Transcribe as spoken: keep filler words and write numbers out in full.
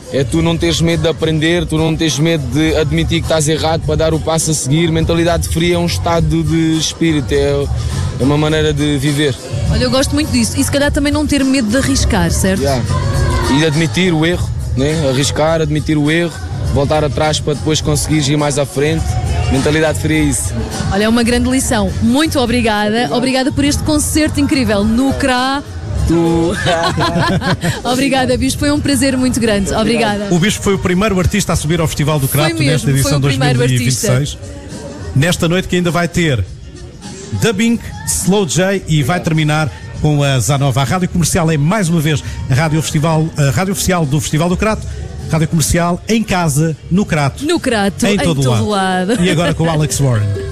É tu não teres medo de aprender, tu não teres medo de admitir que estás errado para dar o passo a seguir. Mentalidade fria é um estado de espírito, é, é uma maneira de viver. Olha, eu gosto muito disso. E se calhar também não ter medo de arriscar, certo? Yeah. E de admitir o erro, né? Arriscar, admitir o erro, voltar atrás para depois conseguires ir mais à frente. Mentalidade fria é isso. Olha, é uma grande lição. Muito obrigada. Obrigado. Obrigada por este concerto incrível no C R A. Tu... Obrigada, Bispo. Foi um prazer muito grande. Obrigada. O Bispo foi o primeiro artista a subir ao Festival do Crato nesta edição dois mil e vinte e seis. Nesta noite que ainda vai ter Dubbing, Slow J e vai terminar com a Zanova. A Rádio Comercial é mais uma vez a Rádio, Festival, a rádio Oficial do Festival do Crato. Rádio Comercial em casa, no Crato. No Crato, em, em todo, todo lado. lado. E agora com o Alex Warren.